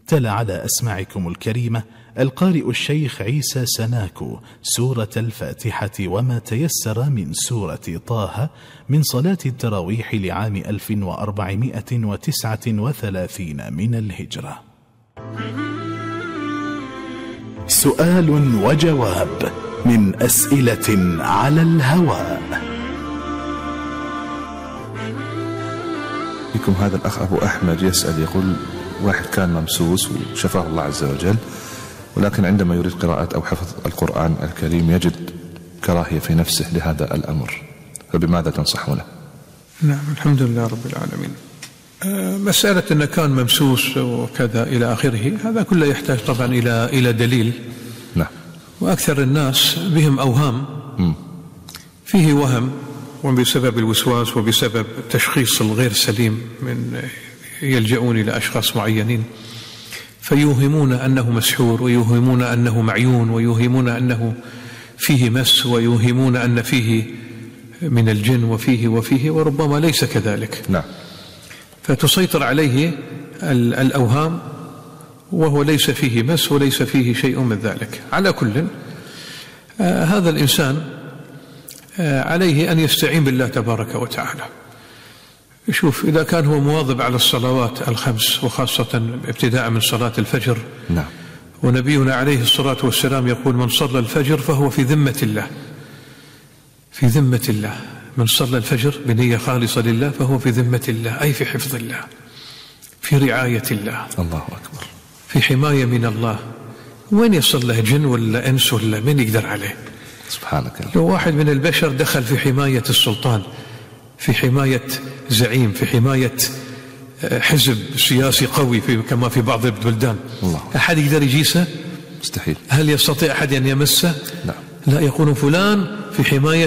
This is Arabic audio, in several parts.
تلا على أسماعكم الكريمة القارئ الشيخ عيسى سناكو سورة الفاتحة وما تيسر من سورة طه من صلاة التراويح لعام 1439 من الهجرة. سؤال وجواب من أسئلة على الهواء. بكم هذا الأخ أبو أحمد يسأل يقول: واحد كان ممسوس وشفاه الله عز وجل، ولكن عندما يريد قراءة أو حفظ القرآن الكريم يجد كراهية في نفسه لهذا الأمر، فبماذا تنصحونه؟ نعم، الحمد لله رب العالمين. مسألة أنه كان ممسوس وكذا إلى آخره، هذا كله يحتاج طبعا إلى دليل. نعم. وأكثر الناس بهم أوهام، فيه وهم، وبسبب الوسواس وبسبب التشخيص الغير سليم من يلجؤون إلى أشخاص معينين فيوهمون أنه مسحور، ويوهمون أنه معيون، ويوهمون أنه فيه مس، ويوهمون أن فيه من الجن وفيه وربما ليس كذلك. نعم. فتسيطر عليه الأوهام وهو ليس فيه مس وليس فيه شيء من ذلك. على كل هذا الإنسان عليه أن يستعين بالله تبارك وتعالى. شوف، إذا كان هو مواظب على الصلوات الخمس وخاصة ابتداء من صلاة الفجر. نعم. ونبينا عليه الصلاة والسلام يقول: من صلى الفجر فهو في ذمة الله، في ذمة الله. من صلى الفجر بنية خالصة لله فهو في ذمة الله، أي في حفظ الله، في رعاية الله. الله أكبر. في حماية من الله. وين يصل له جن ولا إنس ولا من يقدر عليه؟ سبحانك. لو واحد من البشر دخل في حماية السلطان، في حماية زعيم، في حماية حزب سياسي قوي كما في بعض البلدان، أحد يقدر يجيسه؟ مستحيل. هل يستطيع أحد أن يمسه؟ لا. لا، يقول فلان في حماية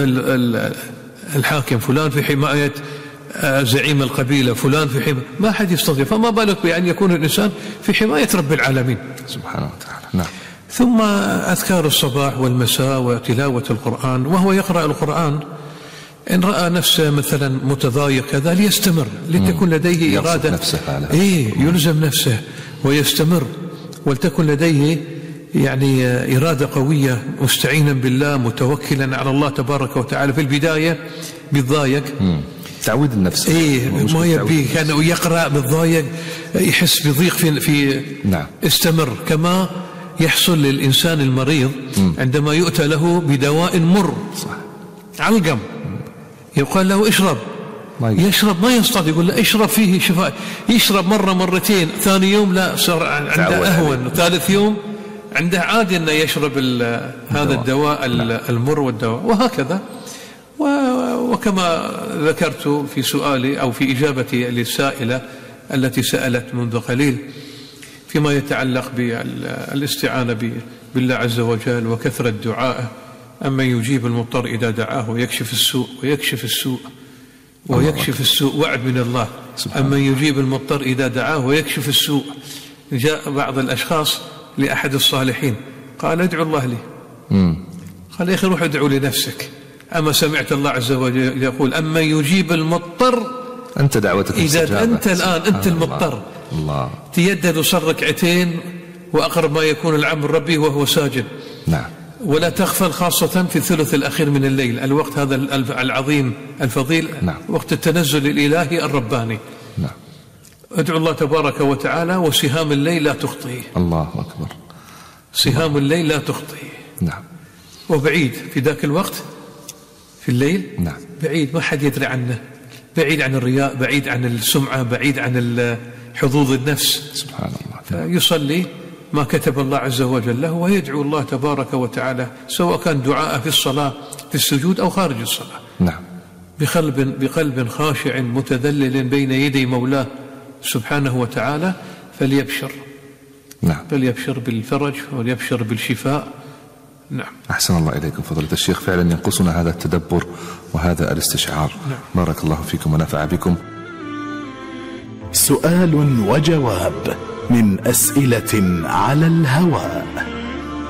الحاكم، فلان في حماية زعيم القبيلة، فلان في حماية، ما أحد يستطيع، فما بالك بأن يكون الإنسان في حماية رب العالمين سبحانه وتعالى. نعم. ثم أذكار الصباح والمساء وتلاوة القرآن، وهو يقرأ القرآن إن رأى نفسه مثلا متضايق كذا ليستمر، لتكن لديه إرادة، يلزم نفسه ويستمر، ولتكن لديه يعني إرادة قوية، مستعينا بالله، متوكلا على الله تبارك وتعالى. في البداية بيتضايق، تعود النفس، ما يبي كان يقرأ بالضايق، يحس بضيق في نعم. استمر. كما يحصل للإنسان المريض عندما يؤتى له بدواء مر، صح، علقم، يقال له اشرب، يشرب ما يستطيع، يقول له اشرب فيه شفاء، يشرب مرة مرتين، ثاني يوم لا، صار عنده أهون، ثالث يوم عنده عادي أنه يشرب هذا الدواء المر والدواء، وهكذا. وكما ذكرت في سؤالي أو في إجابتي للسائلة التي سألت منذ قليل فيما يتعلق بالاستعانة بالله عز وجل وكثرة دعائه، أما يجيب المضطر إذا دعاه ويكشف السوء وعد من الله. أما يجيب المضطر إذا دعاه ويكشف السوء. جاء بعض الأشخاص لأحد الصالحين قال: ادعو الله لي. قال: يا أخي روح ادعو لنفسك. أما سمعت الله عز وجل يقول: أما يجيب المضطر، أنت دعوتك إذا أنت الآن أنت المضطر، الله تيدد وصل ركعتين وأقرب ما يكون العبد ربي وهو ساجد. نعم. ولا تغفل، خاصة في الثلث الأخير من الليل، الوقت هذا العظيم الفضيل. نعم. وقت التنزل الإلهي الرباني. نعم. ادعو الله تبارك وتعالى، وسهام الليل لا تخطئه. الله أكبر. سهام الليل لا تخطئه. نعم. وبعيد في ذاك الوقت في الليل. نعم. بعيد، ما حد يدري عنه، بعيد عن الرياء، بعيد عن السمعة، بعيد عن حظوظ النفس. سبحان الله. يصلي ما كتب الله عز وجل له، ويدعو الله تبارك وتعالى، سواء كان دعاء في الصلاة في السجود أو خارج الصلاة. نعم. بقلب خاشع متذلل بين يدي مولاه سبحانه وتعالى، فليبشر. نعم. فليبشر بالفرج وليبشر بالشفاء. نعم. أحسن الله إليكم فضيلة الشيخ، فعلا ينقصنا هذا التدبر وهذا الاستشعار. نعم. بارك الله فيكم ونفع بكم. سؤال وجواب من أسئلة على الهواء.